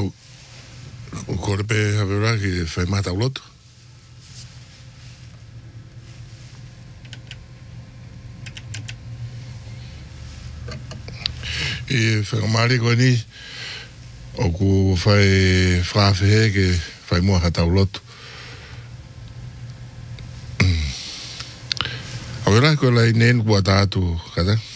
o corpe a vera que fai mata o loto. E fai mari ko ni o ku fai frafe que fai mo hata o loto. A vera ko la inen ku ata tu kada.